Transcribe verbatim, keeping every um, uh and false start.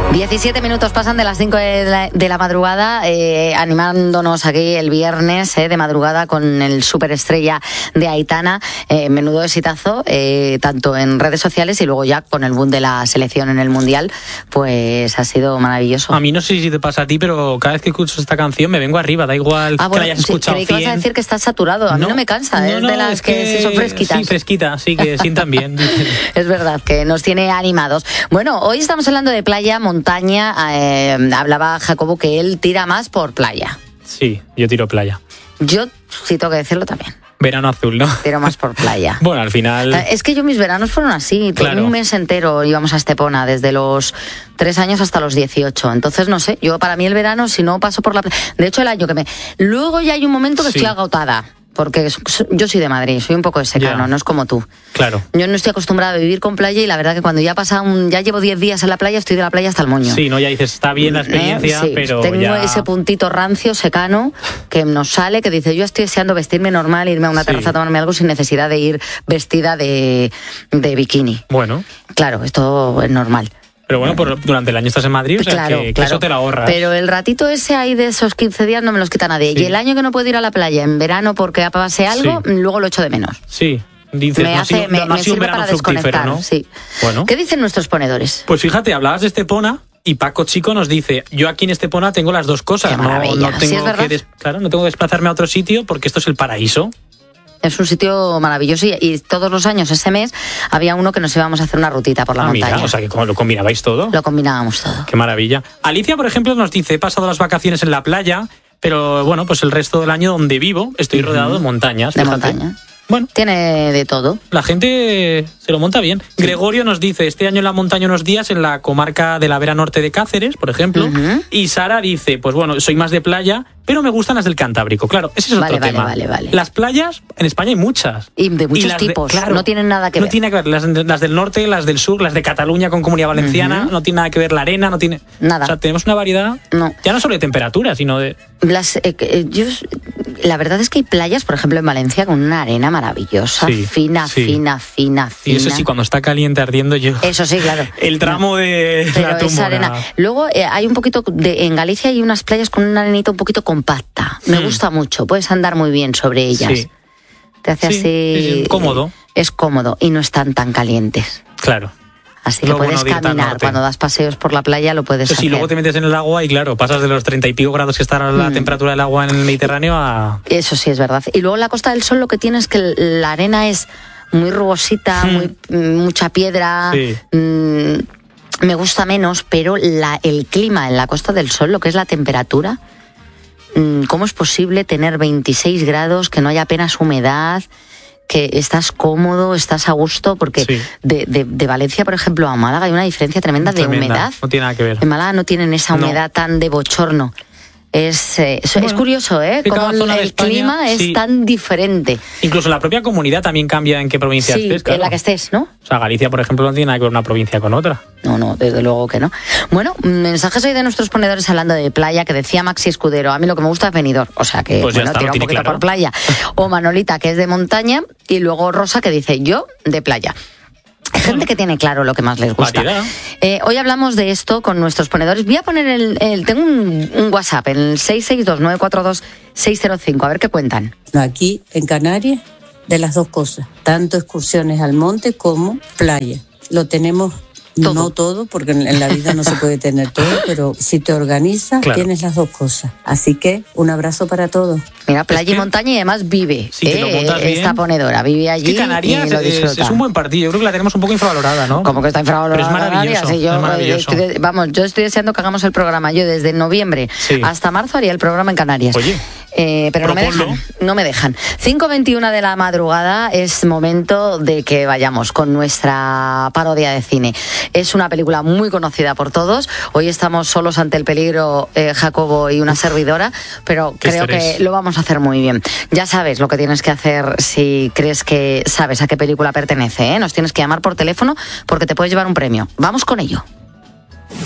diecisiete minutos pasan de las cinco de la, de la madrugada, eh, animándonos aquí el viernes eh, de madrugada con el superestrella de Aitana. Eh, menudo exitazo, eh, tanto en redes sociales y luego ya con el boom de la selección en el Mundial, pues ha sido maravilloso. A mí no sé si te pasa a ti, pero cada vez que escucho esta canción me vengo arriba, da igual ah, bueno, que la hayas escuchado sí, creí que vas a decir que estás saturado, a no, mí no me cansa, no, es no, de las es que, que sí son fresquitas. Sí, fresquita, sí, que sientan bien. Es verdad, que nos tiene animados. Bueno, hoy estamos hablando de playa, montaña. Eh, hablaba Jacobo que él tira más por playa. Sí, yo tiro playa. Yo sí tengo que decirlo también. Verano azul, ¿no? Tiro más por playa. Bueno, al final... Es que yo mis veranos fueron así. Claro. Un mes entero íbamos a Estepona, desde los tres años hasta los dieciocho. Entonces, no sé, yo para mí el verano, si no paso por la playa... De hecho, el año que me... Luego ya hay un momento que sí. estoy agotada. Porque yo soy de Madrid, soy un poco de secano, yeah. no es como tú. Claro. Yo no estoy acostumbrada a vivir con playa y la verdad que cuando ya pasa un, ya llevo diez días en la playa, estoy de la playa hasta el moño. Sí, no, ya dices, está bien la experiencia, ¿Eh? sí, pero tengo ya... ese puntito rancio, secano, que nos sale, que dice, yo estoy deseando vestirme normal, irme a una terraza sí. a tomarme algo sin necesidad de ir vestida de, de bikini. Bueno. Claro, esto es normal. Pero bueno, por, durante el año estás en Madrid, o sea, claro, que, que claro. eso te la ahorras. Pero el ratito ese ahí de esos quince días no me los quita nadie. Sí. Y el año que no puedo ir a la playa en verano porque pase algo, sí. luego lo echo de menos. Sí, dices, me, no hace, sido, me, no me sirve para desconectar. ¿No? Sí. Bueno. ¿Qué dicen nuestros ponedores? Pues fíjate, hablabas de Estepona y Paco Chico nos dice, yo aquí en Estepona tengo las dos cosas. Qué maravilla. No, no tengo ¿Sí es verdad? que des, claro, no tengo que desplazarme a otro sitio porque esto es el paraíso. Es un sitio maravilloso y, y todos los años, ese mes, había uno que nos íbamos a hacer una rutita por la ah, montaña. Mira, o sea, que lo combinabais todo. Lo combinábamos todo. Qué maravilla. Alicia, por ejemplo, nos dice, he pasado las vacaciones en la playa, pero bueno, pues el resto del año donde vivo estoy uh-huh. rodeado de montañas. De fíjate. montaña. Bueno, tiene de todo. La gente se lo monta bien. Sí. Gregorio nos dice, este año en la montaña unos días en la comarca de la Vera Norte de Cáceres, por ejemplo. Uh-huh. Y Sara dice, pues bueno, soy más de playa, pero me gustan las del Cantábrico. Claro, ese es vale, otro vale, tema. Vale, vale. Las playas, en España hay muchas. Y de muchos y tipos. De, claro, no tienen nada que no ver. No tiene que ver. Las, las del norte, las del sur, las de Cataluña con Comunidad Valenciana, uh-huh. no tiene nada que ver la arena, no tiene... Nada. O sea, tenemos una variedad, no. ya no solo de temperatura, sino de... Las, eh, eh, yo, la verdad es que hay playas, por ejemplo, en Valencia, con una arena maravillosa, sí, fina, sí. fina, fina, fina. Y eso sí, cuando está caliente ardiendo yo... Eso sí, claro. El tramo no. de Pero la esa arena. Luego eh, hay un poquito, de, en Galicia hay unas playas con una arenita un poquito compacta. Me mm. gusta mucho, puedes andar muy bien sobre ellas. Sí. Te hace sí, así... Sí, sí, cómodo. Es cómodo y no están tan calientes. Claro. Así que lo puedes bueno caminar, cuando das paseos por la playa lo puedes pues hacer. Si luego te metes en el agua y claro, pasas de los treinta y pico grados que está la mm. temperatura del agua en el Mediterráneo a... Eso sí es verdad. Y luego en la Costa del Sol lo que tiene es que la arena es muy rugosita, mm. muy mucha piedra, sí. mmm, me gusta menos, pero la, el clima en la Costa del Sol, lo que es la temperatura, mmm, ¿cómo es posible tener veintiséis grados, que no haya apenas humedad, que estás cómodo, estás a gusto? Porque sí. de, de, de Valencia, por ejemplo, a Málaga hay una diferencia tremenda, tremenda de humedad. No tiene nada que ver. En Málaga no tienen esa humedad no. tan de bochorno. Es, eh, bueno, es curioso, ¿eh? Como el, el España, clima es sí. tan diferente. Incluso la propia comunidad también cambia en qué provincia sí, estés. Claro. En la que estés, ¿no? O sea, Galicia, por ejemplo, no tiene nada que ver una provincia con otra. No, no, desde luego que no. Bueno, mensajes hoy de nuestros ponedores hablando de playa, que decía Maxi Escudero, a mí lo que me gusta es Benidorm, o sea que, pues bueno, está, tira no un poquito claro. por playa. O Manolita, que es de montaña, y luego Rosa, que dice, yo, de playa. Hay gente que tiene claro lo que más les gusta. Eh, hoy hablamos de esto con nuestros ponedores. Voy a poner el... el tengo un, un WhatsApp, el seis seis dos nueve cuatro dos seis cero cinco, a ver qué cuentan. Aquí, en Canarias, de las dos cosas. Tanto excursiones al monte como playa. Lo tenemos... Todo. No todo, porque en la vida no se puede tener todo, pero si te organizas, claro. tienes las dos cosas. Así que un abrazo para todos. Mira, playa es que, y montaña, y además vive. Si te eh, lo montas bien, esta ponedora, vive allí. Es que Canarias y lo es, es un buen partido. Yo creo que la tenemos un poco infravalorada, ¿no? Como que está infravalorada. Pero es maravilloso. Sí, yo, es maravilloso. Estoy, vamos, yo estoy deseando que hagamos el programa. Yo desde noviembre sí. hasta marzo haría el programa en Canarias. Oye. Eh, pero Proponlo. no me dejan, no me dejan. cinco veintiuno de la madrugada es momento de que vayamos con nuestra parodia de cine. Es una película muy conocida por todos. Hoy estamos solos ante el peligro, eh, Jacobo y una servidora, pero creo estrés. que lo vamos a hacer muy bien. Ya sabes lo que tienes que hacer si crees que sabes a qué película pertenece, ¿eh? Nos tienes que llamar por teléfono porque te puedes llevar un premio. Vamos con ello.